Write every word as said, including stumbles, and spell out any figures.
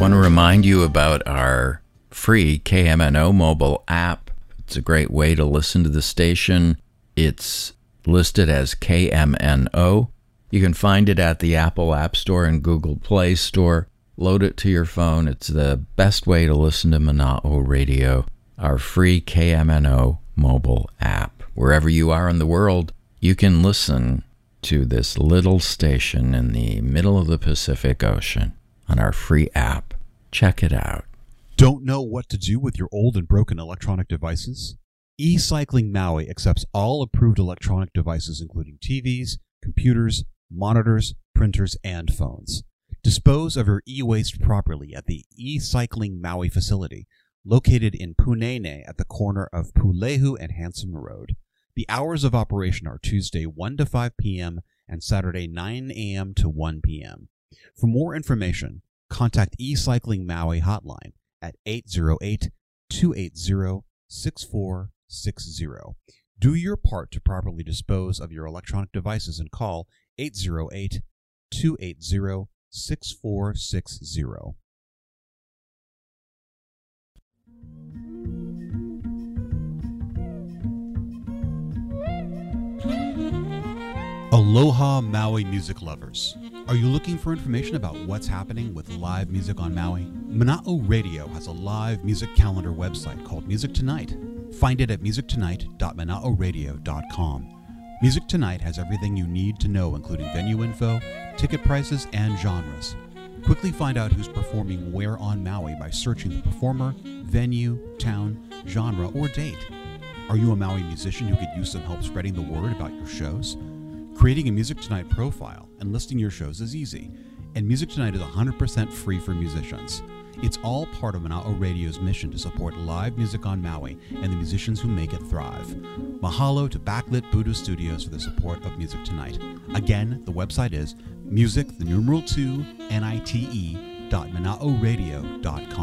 want to remind you about our free K M N O mobile app. It's a great way to listen to the station. It's listed as K M N O. You can find it at the Apple App Store and Google Play Store. Load it to your phone. It's the best way to listen to Mana'o Radio, our free K M N O mobile app. Wherever you are in the world, you can listen to this little station in the middle of the Pacific Ocean on our free app. Check it out. Don't know what to do with your old and broken electronic devices? eCycling Maui accepts all approved electronic devices, including T Vs, computers, monitors, printers, and phones. Dispose of your e-waste properly at the eCycling Maui facility, located in Punene at the corner of Pulehu and Hanson Road. The hours of operation are Tuesday one to five p.m. and Saturday nine a.m. to one p.m. For more information, contact eCycling Maui hotline at eight zero eight, two eight zero, six four six zero. Do your part to properly dispose of your electronic devices and call eight zero eight, two eight zero, six four six zero. Aloha Maui music lovers. Are you looking for information about what's happening with live music on Maui? Mana'o Radio has a live music calendar website called Music Tonight. Find it at music tonight dot mana'o radio dot com. Music Tonight has everything you need to know, including venue info, ticket prices, and genres. Quickly find out who's performing where on Maui by searching the performer, venue, town, genre, or date. Are you a Maui musician who could use some help spreading the word about your shows? Creating a Music Tonight profile and listing your shows is easy, and Music Tonight is one hundred percent free for musicians. It's all part of Mana'o Radio's mission to support live music on Maui and the musicians who make it thrive. Mahalo to Backlit Buddha Studios for the support of Music Tonight. Again, the website is music, the numeral two, N I T E, dot mana'o radio dot com.